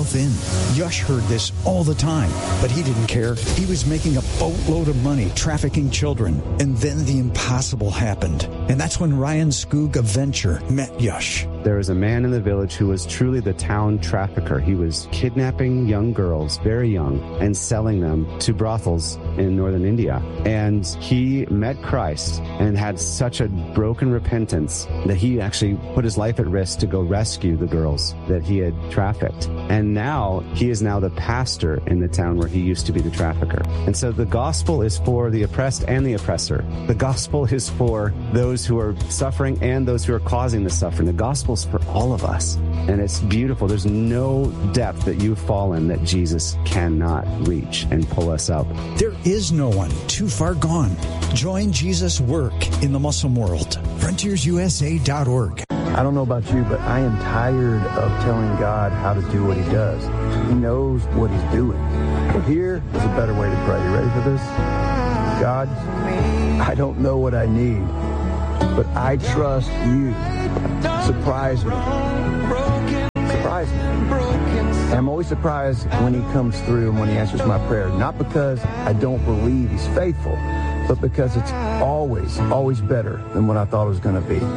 himself in. Yush heard this all the time, but he didn't care. He was making a boatload of money trafficking children. And then the impossible happened. And that's when Ryan Skoog of Venture met Yush. There was a man in the village who was truly the town trafficker. He was kidnapping young girls, very young, and selling them to brothels in northern India. And he met Christ and had such a broken repentance that he actually put his life at risk to go rescue the girls that he had trafficked. And now he is now the pastor in the town where he used to be the trafficker. And so the gospel is for the oppressed and the oppressor. The gospel is for those who are suffering and those who are causing the suffering. The gospel for all of us. And it's beautiful. There's no depth that you fall in that Jesus cannot reach and pull us up. There is no one too far gone. Join Jesus' work in the Muslim world. FrontiersUSA.org. I don't know about you, but I am tired of telling God how to do what he does. He knows what he's doing. But here is a better way to pray. You ready for this? God, I don't know what I need, but I trust you. Surprise me. Surprise me. And I'm always surprised when he comes through and when he answers my prayer. Not because I don't believe he's faithful, but because it's always better than what I thought it was going to be.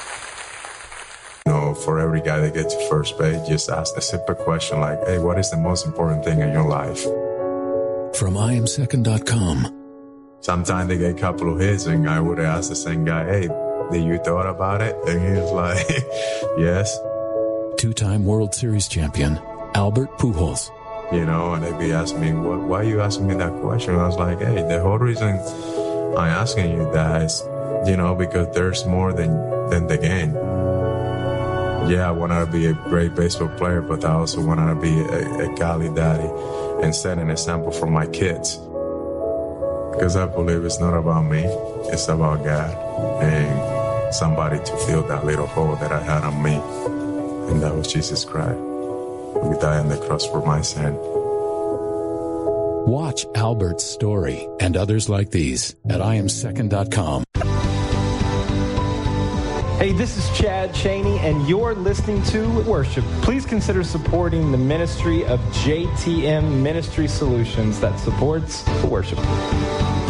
For every guy that gets to first base, just ask a simple question like, hey, what is the most important thing in your life? From IamSecond.com. Sometimes they get a couple of hits and I would ask the same guy, hey, did you thought about it? And he was like, yes. Two-time World Series champion, Albert Pujols. You know, and they'd be asking me, why are you asking me that question? I was like, hey, the whole reason I'm asking you that is, you know, because there's more than the game. Yeah, I want to be a great baseball player, but I also want to be a godly daddy and set an example for my kids. Because I believe it's not about me, it's about God and somebody to fill that little hole that I had on me. And that was Jesus Christ, who died on the cross for my sin. Watch Albert's story and others like these at IamSecond.com. Hey, this is Chad Chaney, and you're listening to Worship. Please consider supporting the ministry of JTM Ministry Solutions that supports the worship.